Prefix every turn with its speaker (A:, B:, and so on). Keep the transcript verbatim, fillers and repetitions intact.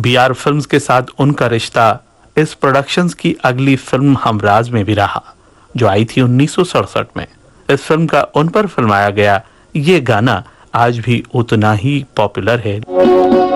A: B are films के साथ उनका रिश्ता इस प्रोडक्शंस की अगली फिल्म हमराज में भी रहा, जो आई थी उन्नीस सौ सड़सठ में। इस फिल्म का उन पर फिल्माया गया ये गाना आज भी उतना ही पॉपुलर है।